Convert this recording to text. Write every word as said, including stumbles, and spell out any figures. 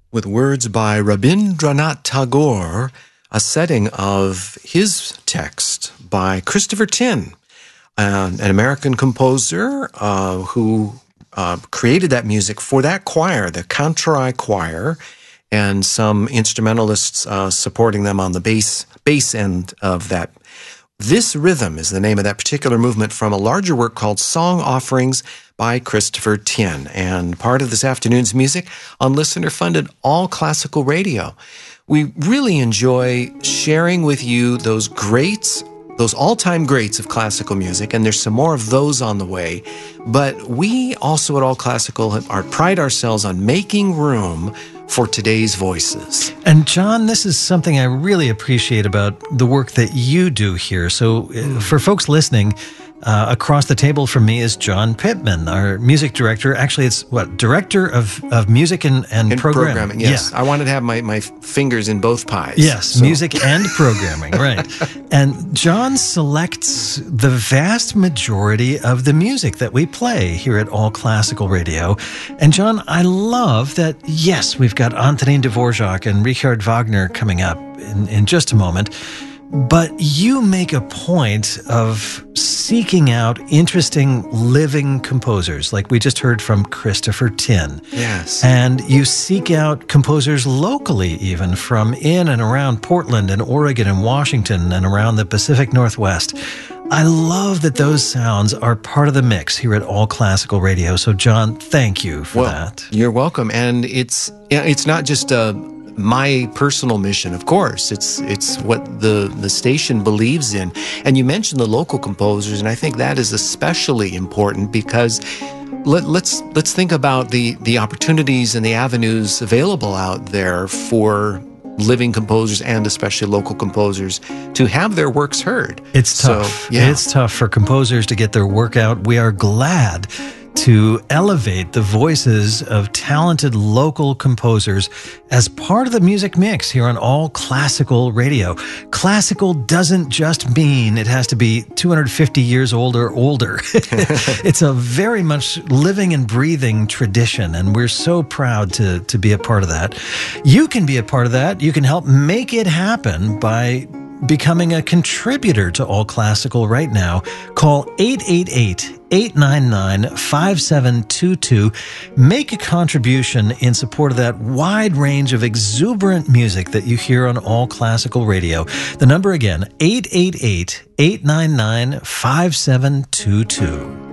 with words by Rabindranath Tagore, a setting of his text by Christopher Tin, an American composer uh, who uh, created that music for that choir, the Kantrai Choir, and some instrumentalists uh, supporting them on the bass, bass end of that. This Rhythm is the name of that particular movement from a larger work called Song Offerings by Christopher Tin, and part of this afternoon's music on listener-funded All Classical Radio. We really enjoy sharing with you those greats, those all-time greats of classical music, and there's some more of those on the way. But we also at All Classical are pride ourselves on making room for today's voices. And John, this is something I really appreciate about the work that you do here. So uh, for folks listening, uh, across the table from me is John Pittman, our music director. Actually, it's what? Director of, of music and, and, and programming. programming. Yes. Yeah. I wanted to have my, my fingers in both pies. Yes, so. Music and programming, right. And John selects the vast majority of the music that we play here at All Classical Radio. And John, I love that, yes, we've got Antonin Dvorak and Richard Wagner coming up in, in just a moment. But you make a point of seeking out interesting living composers, like we just heard from Christopher Tin. Yes. And you seek out composers locally, even from in and around Portland and Oregon and Washington and around the Pacific Northwest. I love that those sounds are part of the mix here at All Classical Radio. So, John, thank you for well, that. You're welcome. And it's it's not just a my personal mission, of course. It's it's what the, the station believes in. And you mentioned the local composers, and I think that is especially important because let, let's let's think about the, the opportunities and the avenues available out there for living composers and especially local composers to have their works heard. It's tough. So, yeah. It's tough for composers to get their work out. We are glad to elevate the voices of talented local composers as part of the music mix here on All Classical Radio. Classical doesn't just mean it has to be two hundred fifty years old or older. It's a very much living and breathing tradition, and we're so proud to, to be a part of that. You can be a part of that. You can help make it happen by becoming a contributor to All Classical right now. Call eight eight eight, eight nine nine, five seven two two. Make a contribution in support of that wide range of exuberant music that you hear on All Classical Radio. The number again, eight eight eight, eight nine nine, five seven two two.